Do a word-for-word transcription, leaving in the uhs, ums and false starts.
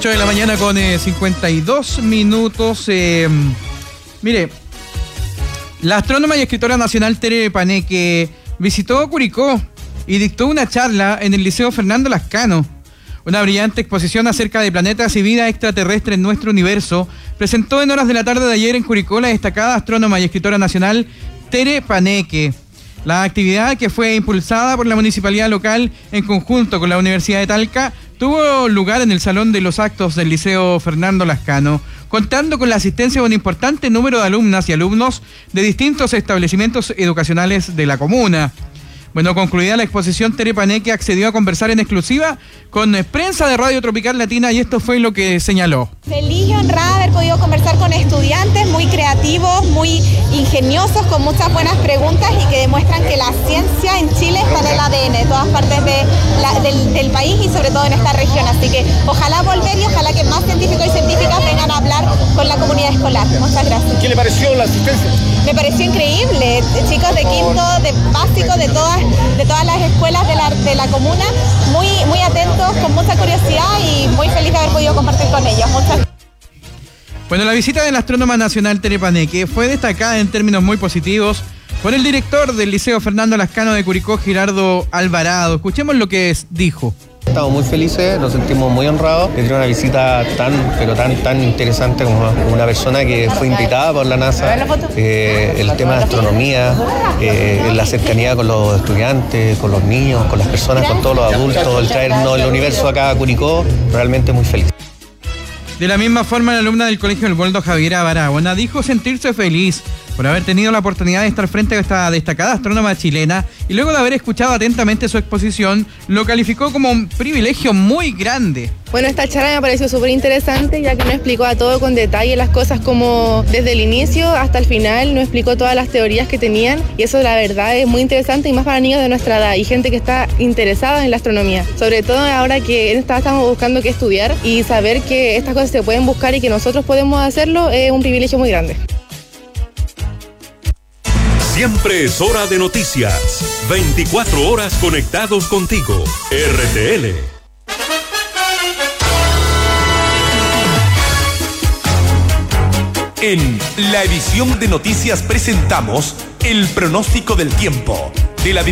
ocho de la mañana con eh, cincuenta y dos minutos. Eh, mire, la astrónoma y escritora nacional Tere Paneque visitó Curicó y dictó una charla en el Liceo Fernando Lascano. Una brillante exposición acerca de planetas y vida extraterrestre en nuestro universo presentó en horas de la tarde de ayer en Curicó la destacada astrónoma y escritora nacional Tere Paneque. La actividad, que fue impulsada por la municipalidad local en conjunto con la Universidad de Talca, tuvo lugar en el Salón de los Actos del Liceo Fernando Lascano, contando con la asistencia de un importante número de alumnas y alumnos de distintos establecimientos educacionales de la comuna. Bueno, concluida la exposición, Tere Paneque accedió a conversar en exclusiva con prensa de Radio Tropical Latina y esto fue lo que señaló. Feliz y honrada de haber podido conversar con estudiantes muy creativos, muy ingeniosos, con muchas buenas preguntas y que demuestran que la ciencia en Chile está en el A D N, de todas partes de la, del, del país y sobre todo en esta región. Así que ojalá volver y ojalá que más científicos y científicas vengan a hablar con la comunidad escolar. Muchas gracias. ¿Qué le pareció la asistencia? Me pareció increíble, chicos de quinto, de básico, de todas, de todas las escuelas de la, de la comuna, muy, muy atentos, con mucha curiosidad y muy feliz de haber podido compartir con ellos. Muchas Bueno, la visita de la astrónoma nacional Tere Paneque fue destacada en términos muy positivos por el director del Liceo Fernando Lascano de Curicó, Gerardo Alvarado. Escuchemos lo que dijo. Estamos muy felices, nos sentimos muy honrados de tener una visita tan, pero tan, tan interesante como una persona que fue invitada por la NASA. Eh, el tema de astronomía, eh, la cercanía con los estudiantes, con los niños, con las personas, con todos los adultos, el traernos el universo acá a Curicó, realmente muy feliz. De la misma forma, la alumna del Colegio El Boldo, Javiera Barahona, dijo sentirse feliz por haber tenido la oportunidad de estar frente a esta destacada astrónoma chilena y luego de haber escuchado atentamente su exposición, lo calificó como un privilegio muy grande. Bueno, esta charla me pareció súper interesante, ya que nos explicó a todo con detalle las cosas, como desde el inicio hasta el final, nos explicó todas las teorías que tenían y eso la verdad es muy interesante y más para niños de nuestra edad y gente que está interesada en la astronomía. Sobre todo ahora que estamos buscando qué estudiar y saber que estas cosas se pueden buscar y que nosotros podemos hacerlo es un privilegio muy grande. Siempre es hora de noticias. veinticuatro horas conectados contigo. R T L. En la edición de noticias presentamos el pronóstico del tiempo de la